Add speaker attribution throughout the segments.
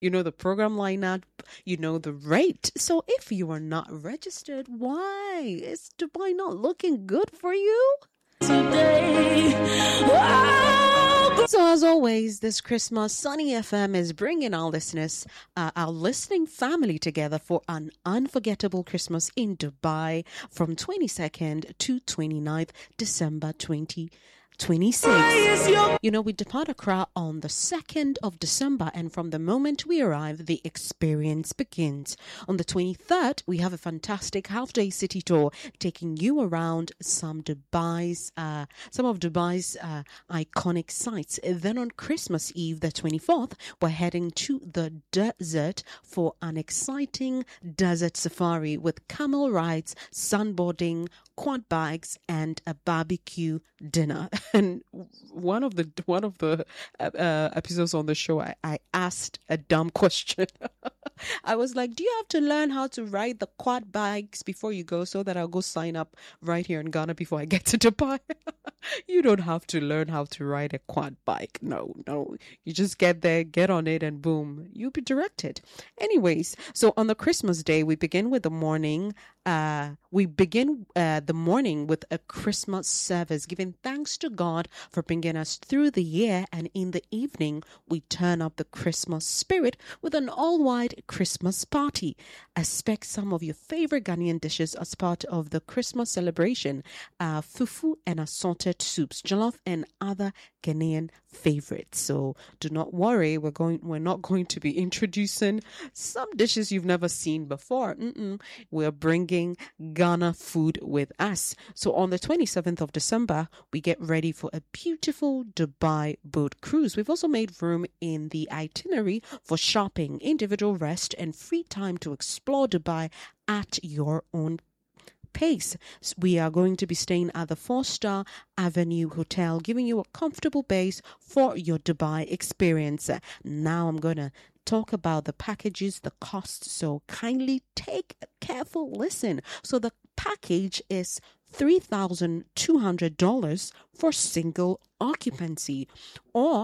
Speaker 1: You know the program lineup, you know the rate. So if you are not registered, why? Is Dubai not looking good for you? Today, so as always, this Christmas, Sunny FM is bringing our listeners, our listening family together for an unforgettable Christmas in Dubai from 22nd to 29th December 2026. You know, we depart Accra on the 2nd of December, and from the moment we arrive, the experience begins. On the 23rd, we have a fantastic half-day city tour taking you around some of Dubai's iconic sites. Then on Christmas Eve, the 24th, we're heading to the desert for an exciting desert safari with camel rides, sunboarding, quad bikes, and a barbecue dinner. And one of the episodes on the show, I asked a dumb question. I was like, do you have to learn how to ride the quad bikes before you go, so that I'll go sign up right here in Ghana before I get to Dubai? You don't have to learn how to ride a quad bike. No. You just get there, get on it, and boom, you'll be directed. Anyways, so on the Christmas day, we begin with the morning. The morning with a Christmas service, giving thanks to God for bringing us through the year. And in the evening, we turn up the Christmas spirit with an all-white Christmas party. Expect some of your favorite Ghanaian dishes as part of the Christmas celebration. Fufu and assorted soups, jollof and other Ghanaian favorites. So do not worry, we're not going to be introducing some dishes you've never seen before. We're bringing Ghana food with us. So on the 27th of December, we get ready for a beautiful Dubai boat cruise. We've also made room in the itinerary for shopping, individual rest, and free time to explore Dubai at your own pace. We are going to be staying at the 4-star Avenue Hotel, giving you a comfortable base for your Dubai experience. Now I'm going to talk about the packages, the costs, so kindly take a careful listen. So the package is $3,200 for single occupancy, or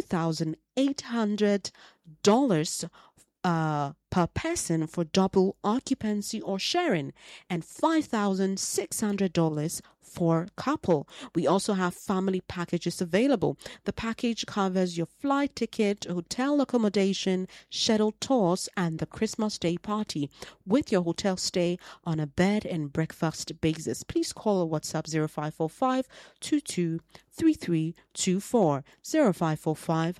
Speaker 1: $2,800 per person for double occupancy or sharing, and $5,600 for couple. We also have family packages available. The package covers your flight ticket, hotel accommodation, shuttle tours, and the Christmas Day party with your hotel stay on a bed and breakfast basis. Please call or WhatsApp 0545 223324 0545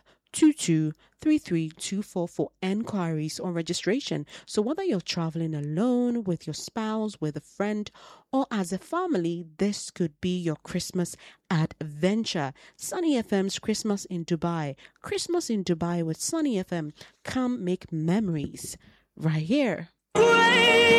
Speaker 1: 223324 for enquiries or registration. So whether you're traveling alone, with your spouse, with a friend, or as a family, this could be your Christmas adventure. Sunny FM's Christmas in Dubai. Christmas in Dubai with Sunny FM. Come make memories right here.